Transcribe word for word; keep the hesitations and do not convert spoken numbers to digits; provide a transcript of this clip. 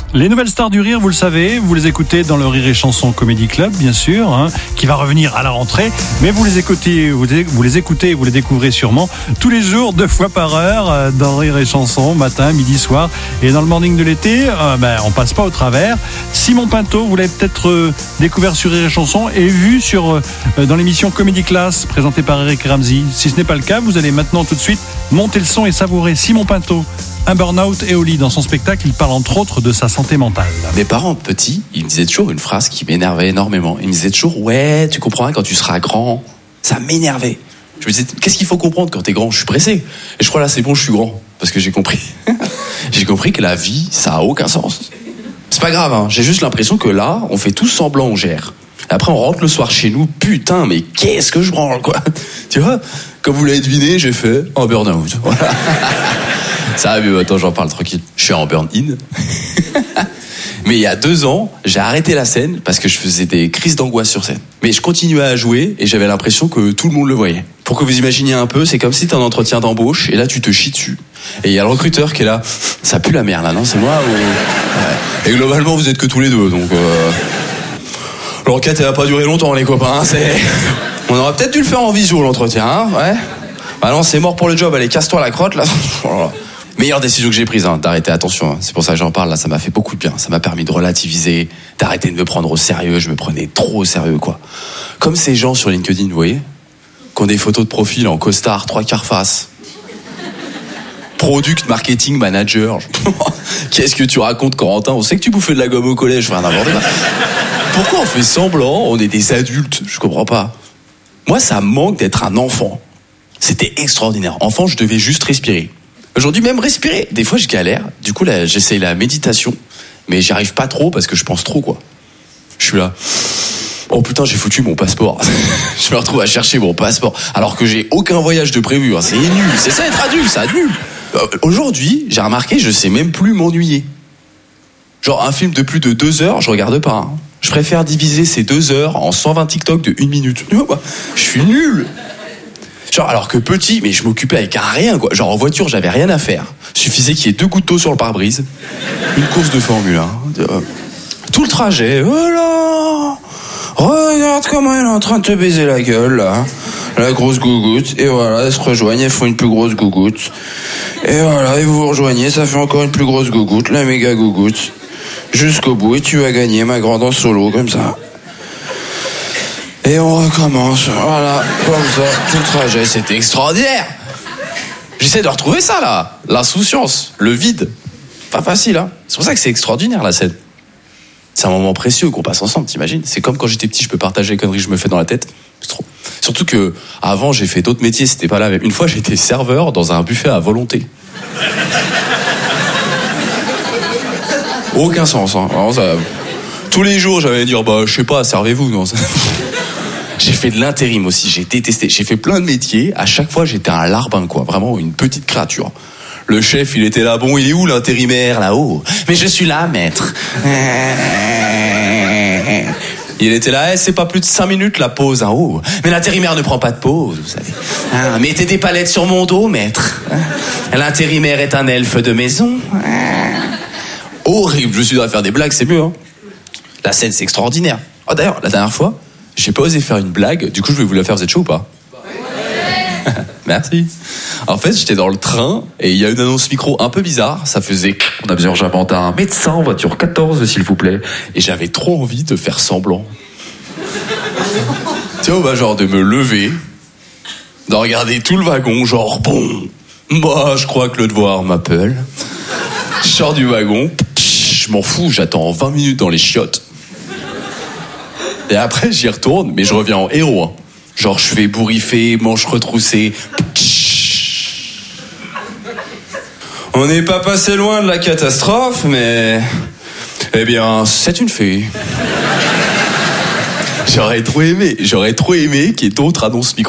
Les nouvelles stars du rire, vous le savez, vous les écoutez dans le Rire et Chanson Comedy Club, bien sûr, hein, qui va revenir à la rentrée. Mais vous les écoutez, vous les, vous les écoutez, vous les découvrez sûrement tous les jours, deux fois par heure, euh, dans Rire et Chanson, matin, midi, soir. Et dans le morning de l'été, euh, ben, on passe pas au travers. Simon Pinto, vous l'avez peut-être euh, découvert sur Rire et Chanson et vu sur euh, dans l'émission Comedy Class, présentée par Eric Ramsey. Si ce n'est pas le cas, vous allez maintenant tout de suite monter le son et savourer Simon Pinto. Un burn-out et au lit. Dans son spectacle, il parle entre autres de sa santé mentale. Mes parents petits, ils me disaient toujours une phrase qui m'énervait énormément. Ils me disaient toujours, ouais, tu comprendras quand tu seras grand. Ça m'énervait. Je me disais, qu'est-ce qu'il faut comprendre quand t'es grand? Je suis pressé. Et je crois là, c'est bon, je suis grand. Parce que j'ai compris. J'ai compris que la vie, ça a aucun sens. C'est pas grave, hein. J'ai juste l'impression que là, on fait tous semblant, on gère. Après, on rentre le soir chez nous. Putain, mais qu'est-ce que je branle, quoi. Tu vois, comme vous l'avez deviné, j'ai fait un burn-out. Voilà. Ça va mieux, attends, j'en parle tranquille. Je suis en burn-in. Mais il y a deux ans, j'ai arrêté la scène parce que je faisais des crises d'angoisse sur scène. Mais je continuais à jouer et j'avais l'impression que tout le monde le voyait. Pour que vous imaginiez un peu, c'est comme si t'es en entretien d'embauche et là tu te chies dessus. Et il y a le recruteur qui est là. Ça pue la merde là, non? C'est moi ou... Ouais. Et globalement, vous êtes que tous les deux, donc... Euh... L'enquête, elle va pas durer longtemps, les copains. Hein, c'est... On aurait peut-être dû le faire en visio, l'entretien, hein, ouais. Bah non, c'est mort pour le job. Allez, casse-toi la crotte, là. Meilleure décision que j'ai prise, hein, d'arrêter. Attention, hein. C'est pour ça que j'en parle, là. Ça m'a fait beaucoup de bien. Ça m'a permis de relativiser, d'arrêter de me prendre au sérieux. Je me prenais trop au sérieux, quoi. Comme ces gens sur LinkedIn, vous voyez, qui ont des photos de profil en costard, trois quarts face. Product Marketing Manager. Qu'est-ce que tu racontes, Corentin? On sait que tu bouffais de la gomme au collège. Enfin, n'importe quoi. Pourquoi on fait semblant? On est des adultes. Je comprends pas. Moi, ça me manque d'être un enfant. C'était extraordinaire. Enfant, je devais juste respirer. Aujourd'hui, même respirer. Des fois, je galère. Du coup, là, j'essaye la méditation. Mais j'y arrive pas trop parce que je pense trop, quoi. Je suis là. Oh putain, j'ai foutu mon passeport. Je me retrouve à chercher mon passeport. Alors que j'ai aucun voyage de prévu. Hein. C'est nul. C'est ça être adulte, ça, nul. Euh, aujourd'hui, j'ai remarqué, je sais même plus m'ennuyer. Genre, un film de plus de deux heures, je regarde pas. Hein. Je préfère diviser ces deux heures en cent vingt TikTok de une minute. Je suis nul. Genre, alors que petit, mais je m'occupais avec un rien, quoi. Genre, en voiture, j'avais rien à faire. Suffisait qu'il y ait deux gouttes d'eau sur le pare-brise. Une course de Formule un. Tout le trajet. Voilà. Regarde comment elle est en train de te baiser la gueule, là. La grosse gougoute. Et voilà, elles se rejoignent, elles font une plus grosse gougoute. Et voilà, et vous vous rejoignez, ça fait encore une plus grosse gougoute, la méga gougoute. Jusqu'au bout, et tu vas gagner, ma grande, en solo, comme ça. Et on recommence, voilà, comme ça, tout le trajet, c'était extraordinaire. J'essaie de retrouver ça, là, l'insouciance, le vide. Pas facile, hein. C'est pour ça que c'est extraordinaire, la scène. C'est un moment précieux qu'on passe ensemble, t'imagines? C'est comme quand j'étais petit, je peux partager les conneries que je me fais dans la tête. C'est trop. Surtout que, avant, j'ai fait d'autres métiers, c'était pas la même. Une fois, j'étais serveur dans un buffet à volonté. Aucun sens, hein. Alors, ça... Tous les jours, j'allais dire, bah, je sais pas, servez-vous, non. J'ai fait de l'intérim aussi, j'ai détesté. J'ai fait plein de métiers. À chaque fois, j'étais un larbin, quoi. Vraiment une petite créature. Le chef, il était là. Bon, il est où l'intérimaire, là-haut? Mais je suis là, maître. Il était là. Eh, c'est pas plus de cinq minutes la pause, hein. Oh. Mais l'intérimaire ne prend pas de pause, vous savez. Ah, mettez des palettes sur mon dos, maître. L'intérimaire est un elfe de maison. Horrible. Je me suis dit à faire des blagues, c'est mieux, hein. La scène, c'est extraordinaire. Oh, d'ailleurs, la dernière fois, j'ai pas osé faire une blague. Du coup, je vais vous la faire. Vous êtes chaud ou pas? Ouais. Merci. En fait, j'étais dans le train et il y a une annonce micro un peu bizarre. Ça faisait « On a besoin urgemment d'un médecin en voiture quatorze, s'il vous plaît. » Et j'avais trop envie de faire semblant. Tu vois, bah, genre de me lever, de regarder tout le wagon, genre « Bon, moi, je crois que le devoir m'appelle. » Je sors du wagon, je m'en fous, j'attends vingt minutes dans les chiottes. Et après, j'y retourne, mais je reviens en héros. Hein. Genre, je fais bourriffer, manches retroussées. On n'est pas passé loin de la catastrophe, mais... Eh bien, c'est une fée. J'aurais trop aimé, j'aurais trop aimé qu'il y ait d'autres annonces micro.